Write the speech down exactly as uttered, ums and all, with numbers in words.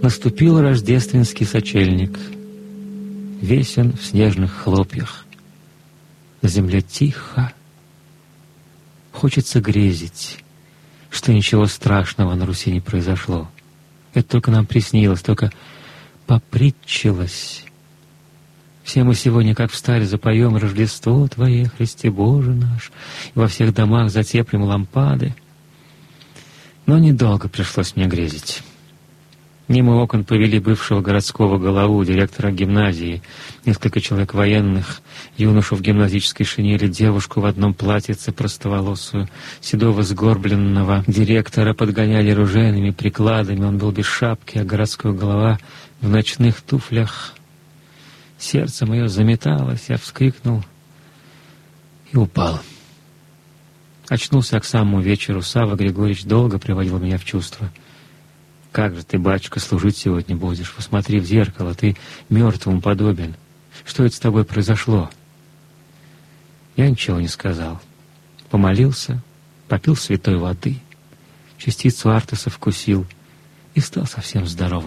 Наступил рождественский сочельник. Весь он в снежных хлопьях. На земле тихо. Хочется грезить, что ничего страшного на Руси не произошло. Это только нам приснилось, только попритчилось. Все мы сегодня, как встали, запоем «Рождество Твое, Христе Боже наш», и во всех домах затеплим лампады. Но недолго пришлось мне грезить. Мимо окон повели бывшего городского голову, директора гимназии, несколько человек военных, юношу в гимназической шинели, девушку в одном платьице простоволосую, седого сгорбленного директора подгоняли ружейными прикладами. Он был без шапки, а городской голова в ночных туфлях. Сердце мое заметалось, я вскрикнул и упал. Очнулся к самому вечеру. Савва Григорьевич долго приводил меня в чувство. «Как же ты, батюшка, служить сегодня будешь? Посмотри в зеркало, ты мертвому подобен. Что это с тобой произошло?» Я ничего не сказал. Помолился, попил святой воды, частицу артеса вкусил и стал совсем здоровым.